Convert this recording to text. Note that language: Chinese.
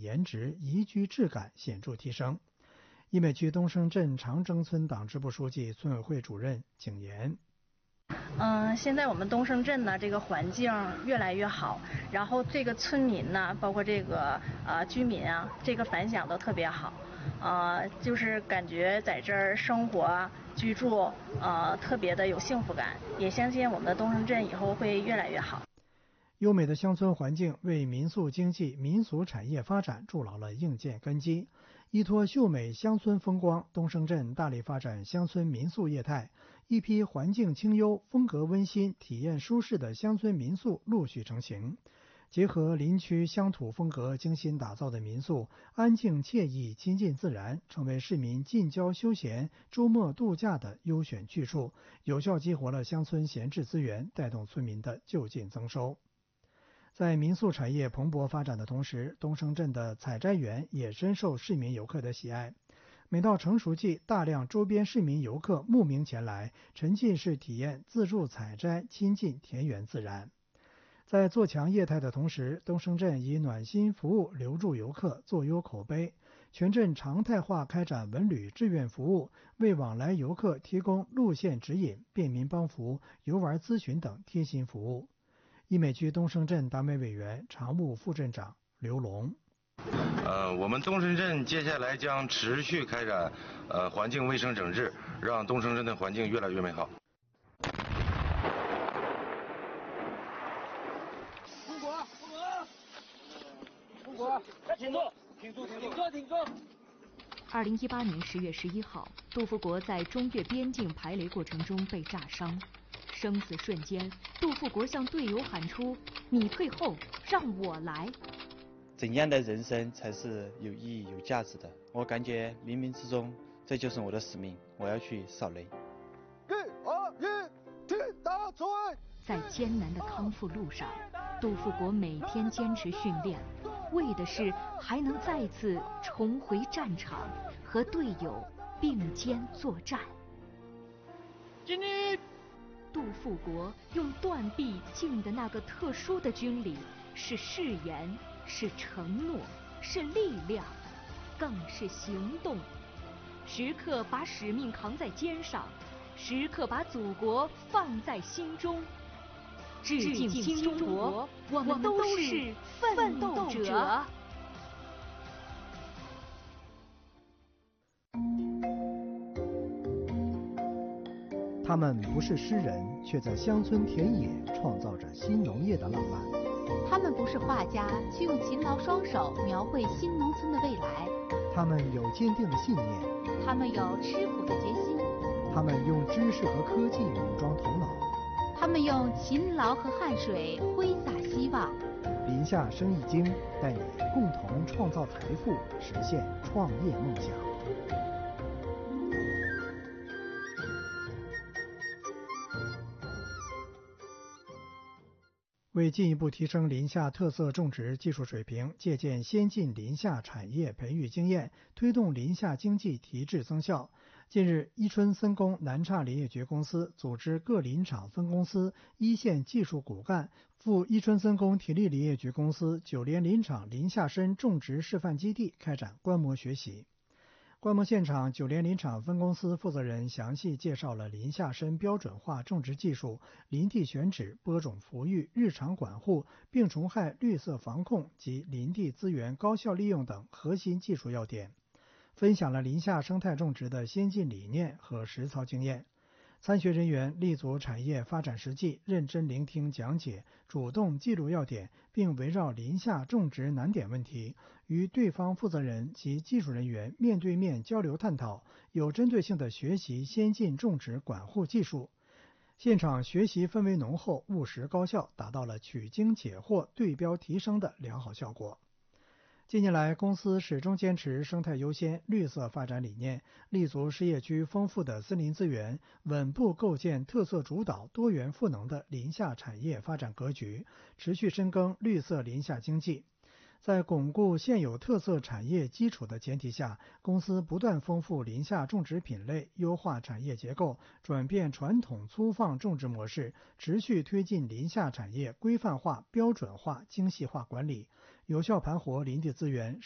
颜值、宜居质感显著提升。伊美区东升镇长征村党支部书记、村委会主任景言。 现在我们东升镇呢，这个环境越来越好，然后这个村民呢，包括这个居民啊，这个反响都特别好，就是感觉在这儿生活居住特别的有幸福感，也相信我们的东升镇以后会越来越好。 优美的乡村环境为民宿经济、民俗产业发展筑牢了硬件根基。依托秀美乡村风光，东升镇大力发展乡村民宿业态，一批环境清幽、风格温馨、体验舒适的乡村民宿陆续成型。结合林区乡土风格精心打造的民宿，安静惬意、亲近自然，成为市民近郊休闲、周末度假的优选去处，有效激活了乡村闲置资源，带动村民的就近增收。在民宿产业蓬勃发展的同时，东升镇的采摘园也深受市民游客的喜爱。每到成熟季，大量周边市民游客慕名前来，沉浸式体验自助采摘，亲近田园自然。在做强业态的同时，东升镇以暖心服务留住游客，做优口碑，全镇常态化开展文旅志愿服务，为往来游客提供路线指引、便民帮扶、游玩咨询等贴心服务。伊美区东升镇党委委员、常务副镇长刘龙。 我们东升镇接下来将持续开展环境卫生整治，让东升镇的环境越来越美好。 出国，挺住！2018年10月11号，杜富国在中越边境排雷过程中被炸伤。生死瞬间，杜富国向队友喊出：“你退后，让我来。” 怎样的人生才是有意义、有价值的？我感觉冥冥之中，这就是我的使命，我要去扫雷。 在艰难的康复路上，杜富国每天坚持训练，为的是还能再次重回战场，和队友并肩作战。 敬礼！ 杜富国用断臂进的那个特殊的军礼，是誓言，是承诺，是力量，更是行动。时刻把使命扛在肩上，时刻把祖国放在心中。致敬新中国，我们都是奋斗者。 他们不是诗人，却在乡村田野创造着新农业的浪漫。 他们不是画家，却用勤劳双手描绘新农村的未来。 他们有坚定的信念， 他们有吃苦的决心， 他们用知识和科技武装头脑， 他们用勤劳和汗水挥洒希望。 林下生意经带你共同创造财富，实现创业梦想。为进一步提升林下特色种植技术水平，借鉴先进林下产业培育经验，推动林下经济提质增效，近日，伊春森工南岔林业局公司组织各林场分公司一线技术骨干赴伊春森工体力林业局公司9连林场林下参种植示范基地开展观摩学习。观摩现场，9连林场分公司负责人详细介绍了林下参标准化种植技术、林地选址、播种抚育、日常管护、病虫害绿色防控及林地资源高效利用等核心技术要点，分享了林下生态种植的先进理念和实操经验。参学人员立足产业发展实际，认真聆听讲解，主动记录要点，并围绕林下种植难点问题，与对方负责人及技术人员面对面交流探讨，有针对性地学习先进种植管护技术。现场学习氛围浓厚，务实高效，达到了取经解惑、对标提升的良好效果。近年来，公司始终坚持生态优先、绿色发展理念，立足事业区丰富的森林资源，稳步构建特色主导、多元赋能的林下产业发展格局，持续深耕绿色林下经济。在巩固现有特色产业基础的前提下，公司不断丰富林下种植品类，优化产业结构，转变传统粗放种植模式，持续推进林下产业规范化、标准化、精细化管理，有效盘活林地资源。